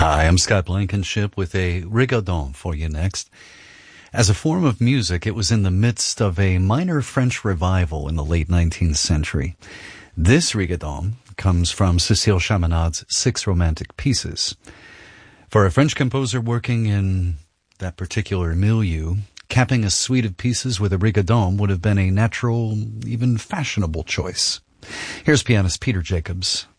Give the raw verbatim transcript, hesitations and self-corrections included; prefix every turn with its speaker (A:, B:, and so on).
A: Hi, I'm Scott Blankenship with a rigodon for you next. As a form of music, it was in the midst of a minor French revival in the late nineteenth century. This rigodon comes from Cécile Chaminade's Six Romantic Pieces. For a French composer working in that particular milieu, capping a suite of pieces with a rigodon would have been a natural, even fashionable choice. Here's pianist Peter Jacobs.